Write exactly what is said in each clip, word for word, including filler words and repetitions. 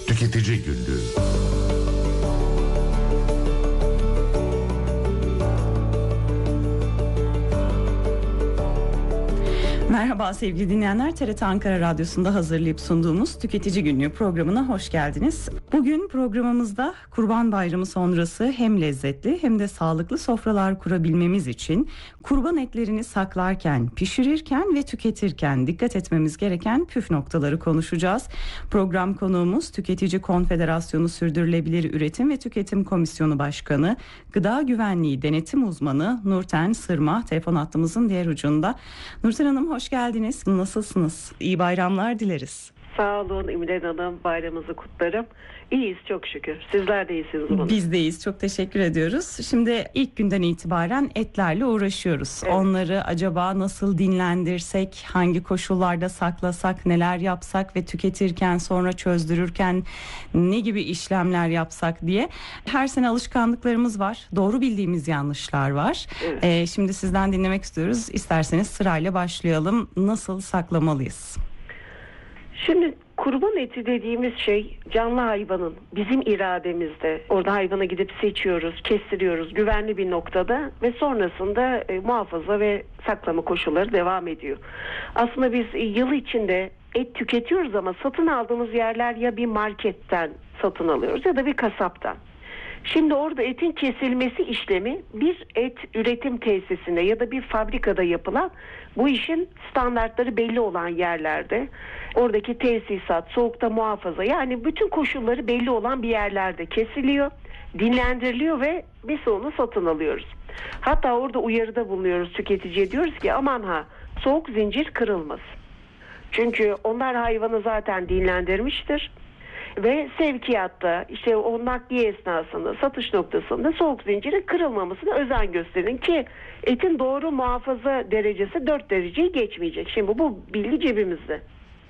Tüketici Günlüğü. Merhaba sevgili dinleyenler, T R T Ankara Radyosu'nda hazırlayıp sunduğumuz Tüketici Günlüğü programına hoş geldiniz. Bugün programımızda Kurban Bayramı sonrası hem lezzetli hem de sağlıklı sofralar kurabilmemiz için kurban etlerini saklarken, pişirirken ve tüketirken dikkat etmemiz gereken püf noktaları konuşacağız. Program konuğumuz Tüketici Konfederasyonu Sürdürülebilir Üretim ve Tüketim Komisyonu Başkanı, Gıda Güvenliği Denetim Uzmanı Nurten Sırma. Telefon hattımızın diğer ucunda. Nurten Hanım, hoş geldiniz. Nasılsınız? İyi bayramlar dileriz. Sağ olun İmren Hanım, bayramınızı kutlarım. İyiyiz çok şükür. Sizler de iyisiniz umarım. Biz de iyiyiz. Çok teşekkür ediyoruz. Şimdi ilk günden itibaren etlerle uğraşıyoruz. Evet. Onları acaba nasıl dinlendirsek, hangi koşullarda saklasak, neler yapsak ve tüketirken sonra çözdürürken ne gibi işlemler yapsak diye. Her sene alışkanlıklarımız var. Doğru bildiğimiz yanlışlar var. Evet. Ee, şimdi sizden dinlemek istiyoruz. İsterseniz sırayla başlayalım. Nasıl saklamalıyız? Şimdi kurban eti dediğimiz şey canlı hayvanın bizim irademizde. Orada hayvana gidip seçiyoruz, kestiriyoruz güvenli bir noktada ve sonrasında e, muhafaza ve saklama koşulları devam ediyor. Aslında biz e, yıl içinde et tüketiyoruz ama satın aldığımız yerler ya bir marketten satın alıyoruz ya da bir kasaptan. Şimdi orada etin kesilmesi işlemi bir et üretim tesisinde ya da bir fabrikada yapılan, bu işin standartları belli olan yerlerde, oradaki tesisat, soğukta muhafaza, yani bütün koşulları belli olan bir yerlerde kesiliyor, dinlendiriliyor ve biz onu satın alıyoruz. Hatta orada uyarıda bulunuyoruz tüketiciye, diyoruz ki aman ha, soğuk zincir kırılmasın. Çünkü onlar hayvanı zaten dinlendirmiştir. Ve sevkiyatta, işte o nakliye esnasında, satış noktasında soğuk zincirin kırılmamasına özen gösterin ki etin doğru muhafaza derecesi dört dereceyi geçmeyecek. Şimdi bu bilgi cebimizde.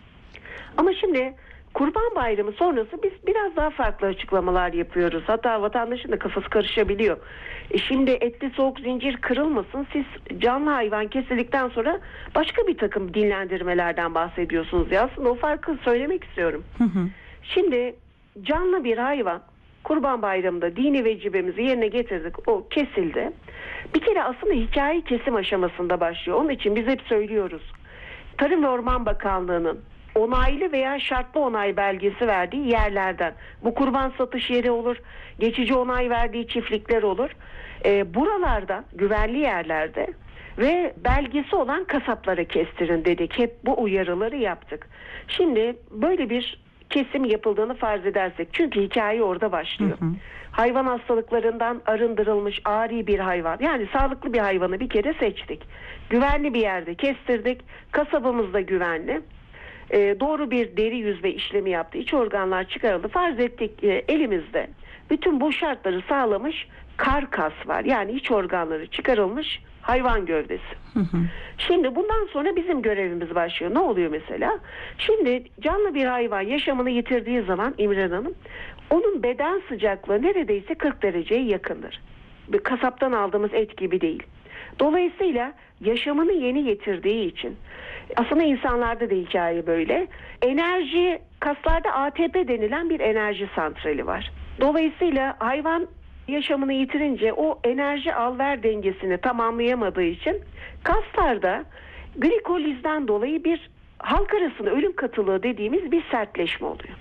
Ama şimdi Kurban Bayramı sonrası biz biraz daha farklı açıklamalar yapıyoruz. Hatta vatandaşın da kafası karışabiliyor. E şimdi etli soğuk zincir kırılmasın, siz canlı hayvan kesildikten sonra başka bir takım dinlendirmelerden bahsediyorsunuz. Ya aslında o farkı söylemek istiyorum. Hı hı. Şimdi canlı bir hayvan Kurban Bayramı'nda dini vecibemizi yerine getirdik, o kesildi. Bir kere aslında hikaye kesim aşamasında başlıyor. Onun için biz hep söylüyoruz. Tarım ve Orman Bakanlığı'nın onaylı veya şartlı onay belgesi verdiği yerlerden, bu kurban satış yeri olur, geçici onay verdiği çiftlikler olur. E, buralardan, güvenli yerlerde ve belgesi olan kasaplara kestirin dedik. Hep bu uyarıları yaptık. Şimdi böyle bir kesim yapıldığını farz edersek, çünkü hikaye orada başlıyor. Hı hı. Hayvan hastalıklarından arındırılmış ari bir hayvan, yani sağlıklı bir hayvanı bir kere seçtik. Güvenli bir yerde kestirdik. Kasabımız da güvenli. Ee, doğru bir deri yüzme işlemi yaptı. İç organlar çıkarıldı. Farz ettik e, elimizde bütün bu şartları sağlamış karkas var. Yani iç organları çıkarılmış hayvan gövdesi. Hı hı. Şimdi bundan sonra bizim görevimiz başlıyor. Ne oluyor mesela? Şimdi canlı bir hayvan yaşamını yitirdiği zaman İmren Hanım, onun beden sıcaklığı neredeyse kırk dereceye yakındır. Bir kasaptan aldığımız et gibi değil. Dolayısıyla yaşamını yeni yitirdiği için, aslında insanlarda da hikaye böyle, enerji, kaslarda A T P denilen bir enerji santrali var. Dolayısıyla hayvan yaşamını yitirince o enerji al-ver dengesini tamamlayamadığı için kaslarda glikolizden dolayı bir halk arasında ölüm katılığı dediğimiz bir sertleşme oluyor.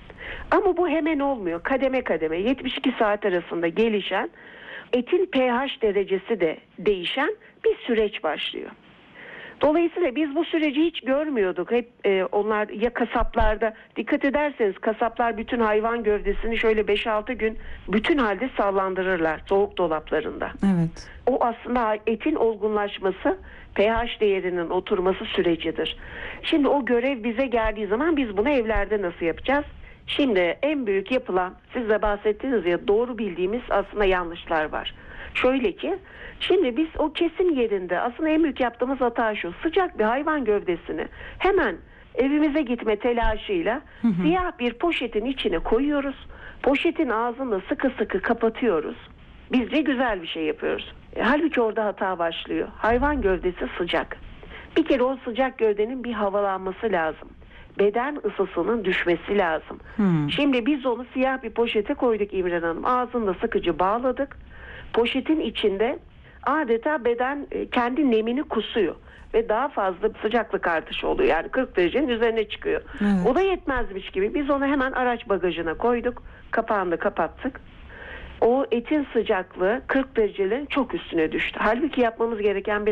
Ama bu hemen olmuyor. Kademe kademe yetmiş iki saat arasında gelişen, etin pH derecesi de değişen bir süreç başlıyor. Dolayısıyla biz bu süreci hiç görmüyorduk. Hep e, onlar ya kasaplarda, dikkat ederseniz kasaplar bütün hayvan gövdesini şöyle beş altı gün bütün halde sallandırırlar soğuk dolaplarında. Evet. O aslında etin olgunlaşması, pH değerinin oturması sürecidir. Şimdi o görev bize geldiği zaman biz bunu evlerde nasıl yapacağız? Şimdi en büyük yapılan, siz de bahsettiniz ya, doğru bildiğimiz aslında yanlışlar var. Şöyle ki, şimdi biz o kesim yerinde aslında en büyük yaptığımız hata şu: sıcak bir hayvan gövdesini hemen evimize gitme telaşıyla hı hı. siyah bir poşetin içine koyuyoruz. Poşetin ağzını sıkı sıkı kapatıyoruz. Bizce güzel bir şey yapıyoruz. E, halbuki orada hata başlıyor. Hayvan gövdesi sıcak. Bir kere o sıcak gövdenin bir havalanması lazım. beden ısısının düşmesi lazım. Hmm. Şimdi biz onu siyah bir poşete koyduk İmren Hanım. Ağzında sıkıcı bağladık. Poşetin içinde adeta beden e, kendi nemini kusuyor ve daha fazla sıcaklık artışı oluyor. Yani kırk derecenin üzerine çıkıyor. Evet. O da yetmezmiş gibi biz onu hemen araç bagajına koyduk. Kapağını da kapattık. O etin sıcaklığı kırk derecelerin çok üstüne düştü. Halbuki yapmamız gereken bir